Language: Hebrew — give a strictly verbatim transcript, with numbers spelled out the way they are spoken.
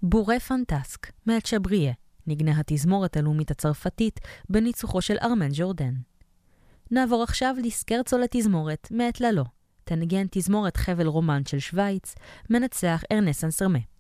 בורי פנטסק, מאת שבריה, נגנה התזמורת הלאומית הצרפתית בניצוחו של ארמן ז'ורדן. נעבור עכשיו לסקרצו לתזמורת מאת ללו, תנגן תזמורת חבל רומן של שוויץ, מנצח ארנס אנסרמה.